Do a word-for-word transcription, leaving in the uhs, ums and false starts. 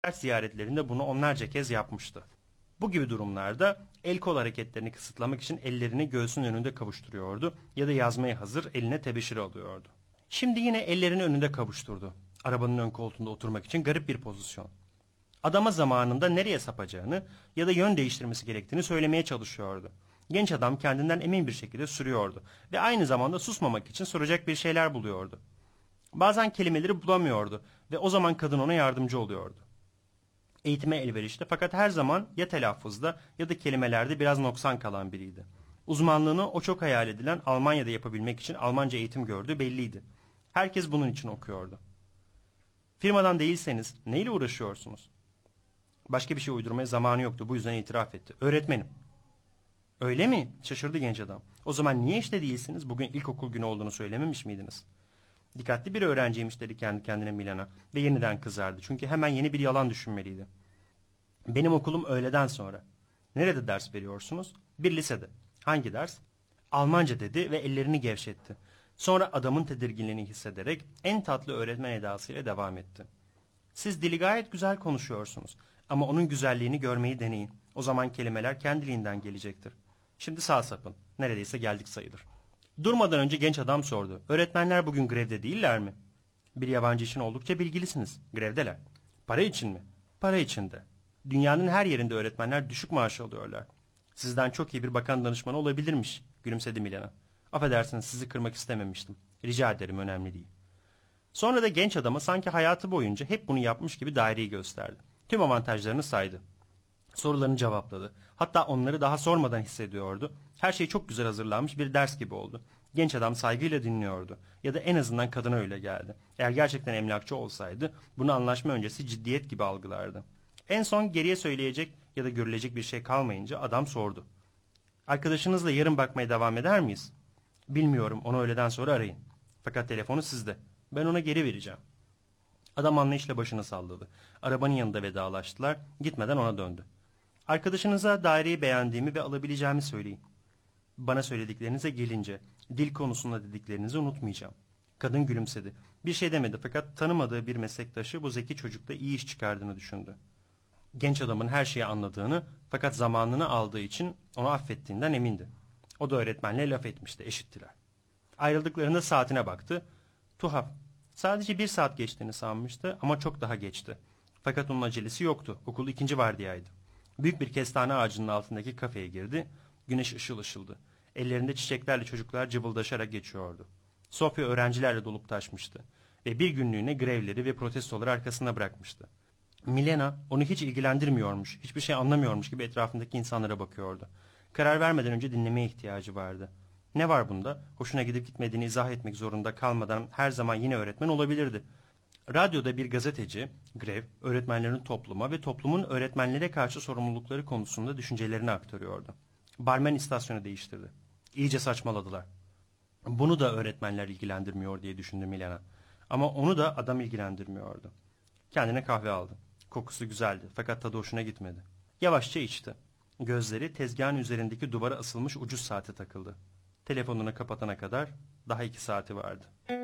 Ders ziyaretlerinde bunu onlarca kez yapmıştı. Bu gibi durumlarda el kol hareketlerini kısıtlamak için ellerini göğsünün önünde kavuşturuyordu ya da yazmaya hazır eline tebeşiri alıyordu. Şimdi yine ellerini önünde kavuşturdu. Arabanın ön koltuğunda oturmak için garip bir pozisyon. Adama zamanında nereye sapacağını ya da yön değiştirmesi gerektiğini söylemeye çalışıyordu. Genç adam kendinden emin bir şekilde sürüyordu ve aynı zamanda susmamak için soracak bir şeyler buluyordu. Bazen kelimeleri bulamıyordu ve o zaman kadın ona yardımcı oluyordu. Eğitime elverişli fakat her zaman ya telaffuzda ya da kelimelerde biraz noksan kalan biriydi. Uzmanlığını o çok hayal edilen Almanya'da yapabilmek için Almanca eğitim gördüğü belliydi. Herkes bunun için okuyordu. Firmadan değilseniz neyle uğraşıyorsunuz? Başka bir şey uydurmaya zamanı yoktu, bu yüzden itiraf etti. Öğretmenim. Öyle mi? Şaşırdı genç adam. O zaman niye işte değilsiniz? Bugün ilkokul günü olduğunu söylememiş miydiniz? Dikkatli bir öğrenciymiş dedi kendi kendine Milana ve yeniden kızardı. Çünkü hemen yeni bir yalan düşünmeliydi. Benim okulum öğleden sonra. Nerede ders veriyorsunuz? Bir lisede. Hangi ders? Almanca dedi ve ellerini gevşetti. Sonra adamın tedirginliğini hissederek en tatlı öğretmen edasıyla devam etti. Siz dili gayet güzel konuşuyorsunuz ama onun güzelliğini görmeyi deneyin. O zaman kelimeler kendiliğinden gelecektir. Şimdi sağ sapın. Neredeyse geldik sayılır. Durmadan önce genç adam sordu. Öğretmenler bugün grevde değiller mi? Bir yabancı için oldukça bilgilisiniz. Grevdeler. Para için mi? Para için de. Dünyanın her yerinde öğretmenler düşük maaş alıyorlar. Sizden çok iyi bir bakan danışmanı olabilirmiş, gülümsedi Milena. Affedersiniz, sizi kırmak istememiştim. Rica ederim, önemli değil. Sonra da genç adama sanki hayatı boyunca hep bunu yapmış gibi daireyi gösterdi. Tüm avantajlarını saydı. Sorularını cevapladı. Hatta onları daha sormadan hissediyordu. Her şey çok güzel hazırlanmış bir ders gibi oldu. Genç adam saygıyla dinliyordu. Ya da en azından kadına öyle geldi. Eğer gerçekten emlakçı olsaydı bunu anlaşma öncesi ciddiyet gibi algılardı. En son geriye söyleyecek ya da görülecek bir şey kalmayınca adam sordu. Arkadaşınızla yarın bakmaya devam eder miyiz? Bilmiyorum, onu öğleden sonra arayın. Fakat telefonu sizde. Ben ona geri vereceğim. Adam anlayışla başını salladı. Arabanın yanında vedalaştılar. Gitmeden ona döndü. Arkadaşınıza daireyi beğendiğimi ve alabileceğimi söyleyin. Bana söylediklerinize gelince dil konusunda dediklerinizi unutmayacağım. Kadın gülümsedi. Bir şey demedi fakat tanımadığı bir meslektaşı bu zeki çocukla iyi iş çıkardığını düşündü. Genç adamın her şeyi anladığını fakat zamanını aldığı için onu affettiğinden emindi. O da öğretmenle laf etmişti, eşittiler. Ayrıldıklarında saatine baktı. Tuhaf. Sadece bir saat geçtiğini sanmıştı ama çok daha geçti. Fakat onun acelesi yoktu. Okul ikinci vardiyaydı. Büyük bir kestane ağacının altındaki kafeye girdi. Güneş ışıl ışıldı. Ellerinde çiçeklerle çocuklar cıvıldaşarak geçiyordu. Sofya öğrencilerle dolup taşmıştı. Ve bir günlüğüne grevleri ve protestoları arkasına bırakmıştı. Milena onu hiç ilgilendirmiyormuş, hiçbir şey anlamıyormuş gibi etrafındaki insanlara bakıyordu. Karar vermeden önce dinlemeye ihtiyacı vardı. Ne var bunda? Hoşuna gidip gitmediğini izah etmek zorunda kalmadan her zaman yine öğretmen olabilirdi. Radyoda bir gazeteci, grev, öğretmenlerin topluma ve toplumun öğretmenlere karşı sorumlulukları konusunda düşüncelerini aktarıyordu. Barmen istasyonu değiştirdi. İyice saçmaladılar. Bunu da öğretmenler ilgilendirmiyor diye düşündü Milena. Ama onu da adam ilgilendirmiyordu. Kendine kahve aldı. Kokusu güzeldi fakat tadı hoşuna gitmedi. Yavaşça içti. Gözleri tezgahın üzerindeki duvara asılmış ucuz saate takıldı. Telefonunu kapatana kadar daha iki saati vardı.